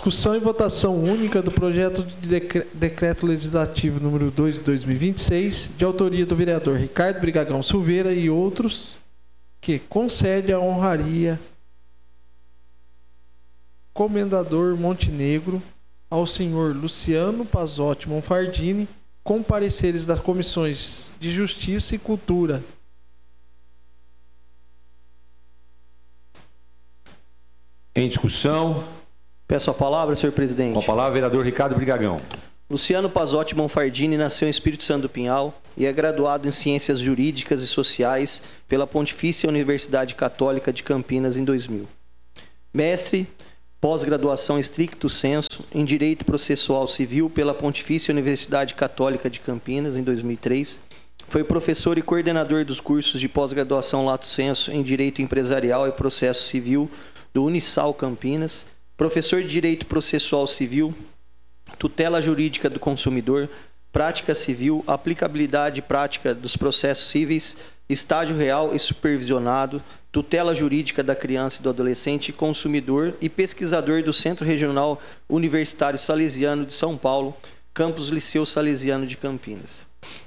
Discussão e votação única do projeto de decreto legislativo número 2 de 2026, de autoria do vereador Ricardo Brigagão Silveira e outros, que concede a honraria Comendador Montenegro ao senhor Luciano Pazzotti Monfardini, com pareceres das comissões de Justiça e Cultura. Em discussão. Peço a palavra, senhor presidente. Com a palavra, vereador Ricardo Brigagão. Luciano Pazzotti Monfardini nasceu em Espírito Santo do Pinhal e é graduado em Ciências Jurídicas e Sociais pela Pontifícia Universidade Católica de Campinas em 2000. Mestre, pós-graduação stricto sensu em Direito Processual Civil pela Pontifícia Universidade Católica de Campinas em 2003. Foi professor e coordenador dos cursos de pós-graduação lato sensu em Direito Empresarial e Processo Civil do Unisal Campinas. Professor de Direito Processual Civil, Tutela Jurídica do Consumidor, Prática Civil, Aplicabilidade e Prática dos Processos Cíveis, Estágio Real e Supervisionado, Tutela Jurídica da Criança e do Adolescente, Consumidor e pesquisador do Centro Regional Universitário Salesiano de São Paulo, Campus Liceu Salesiano de Campinas.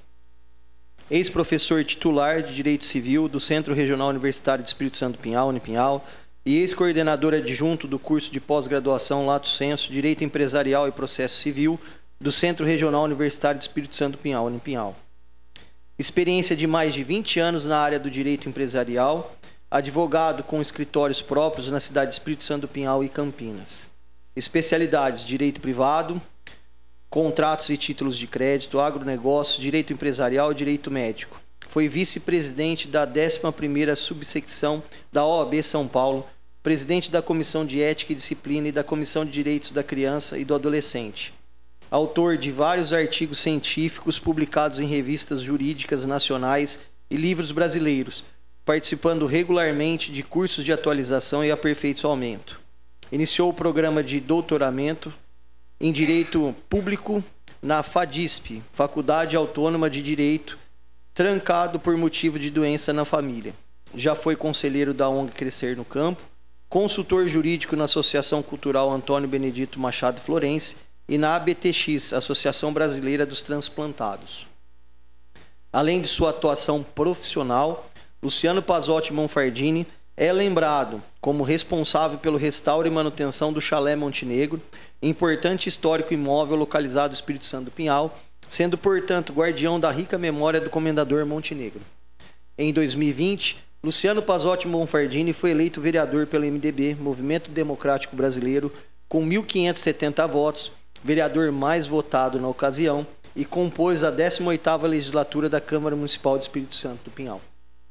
Ex-professor titular de Direito Civil do Centro Regional Universitário de Espírito Santo do Pinhal, Unipinhal, e ex-coordenador adjunto do curso de pós-graduação Lato Sensu, Direito Empresarial e Processo Civil do Centro Regional Universitário de Espírito Santo do Pinhal, Unipinhal. Experiência de mais de 20 anos na área do direito empresarial, advogado com escritórios próprios na cidade de Espírito Santo do Pinhal e Campinas. Especialidades: direito privado, contratos e títulos de crédito, agronegócio, direito empresarial e direito médico. Foi vice-presidente da 11ª subsecção da OAB São Paulo, presidente da Comissão de Ética e Disciplina e da Comissão de Direitos da Criança e do Adolescente. Autor de vários artigos científicos publicados em revistas jurídicas nacionais e livros brasileiros, participando regularmente de cursos de atualização e aperfeiçoamento. Iniciou o programa de doutoramento em Direito Público na FADISP, Faculdade Autônoma de Direito, trancado por motivo de doença na família. Já foi conselheiro da ONG Crescer no Campo, consultor jurídico na Associação Cultural Antônio Benedito Machado Florense e na ABTX, Associação Brasileira dos Transplantados. Além de sua atuação profissional, Luciano Pazzotti Monfardini é lembrado como responsável pelo restauro e manutenção do Chalé Montenegro, importante histórico imóvel localizado no Espírito Santo do Pinhal, sendo, portanto, guardião da rica memória do Comendador Montenegro. Em 2020, Luciano Pazzotti Monfardini foi eleito vereador pelo MDB, Movimento Democrático Brasileiro, com 1.570 votos, vereador mais votado na ocasião, e compôs a 18ª legislatura da Câmara Municipal de Espírito Santo do Pinhal.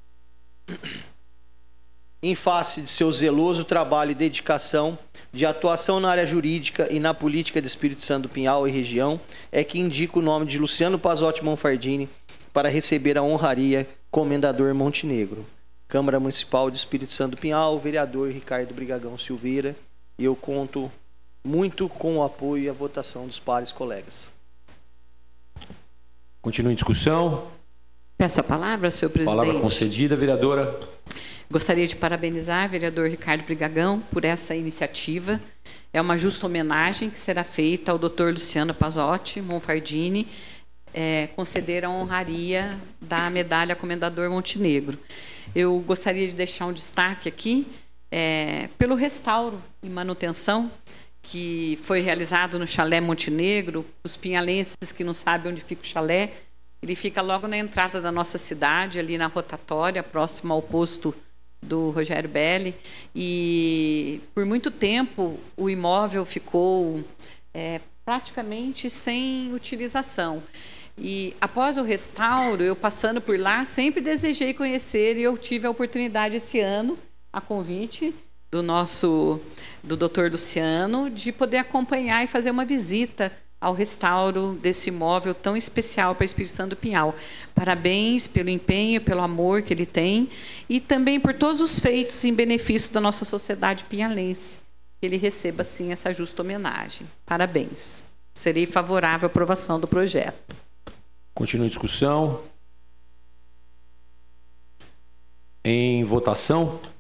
Em face de seu zeloso trabalho e dedicação de atuação na área jurídica e na política de Espírito Santo do Pinhal e região, é que indico o nome de Luciano Pazzotti Monfardini para receber a honraria Comendador Montenegro. Câmara Municipal de Espírito Santo do Pinhal, vereador Ricardo Brigagão Silveira, e eu conto muito com o apoio e a votação dos pares colegas. Continua em discussão. Peço a palavra, senhor presidente. Palavra concedida, vereadora. Gostaria de parabenizar o vereador Ricardo Brigagão por essa iniciativa. É uma justa homenagem que será feita ao Dr. Luciano Pazzotti Monfardini, conceder a honraria da medalha Comendador Montenegro. Eu gostaria de deixar um destaque aqui pelo restauro e manutenção que foi realizado no Chalé Montenegro. Os pinhalenses que não sabem onde fica o chalé, ele fica logo na entrada da nossa cidade, ali na rotatória, próximo ao posto do Rogério Belli, e por muito tempo o imóvel ficou praticamente sem utilização. E após o restauro, eu passando por lá, sempre desejei conhecer, e eu tive a oportunidade esse ano, a convite do Dr. Luciano, de poder acompanhar e fazer uma visita ao restauro desse imóvel tão especial para Espírito Santo do Pinhal. Parabéns pelo empenho, pelo amor que ele tem, e também por todos os feitos em benefício da nossa sociedade pinhalense. Que ele receba, sim, essa justa homenagem. Parabéns. Serei favorável à aprovação do projeto. Continua em discussão. Em votação.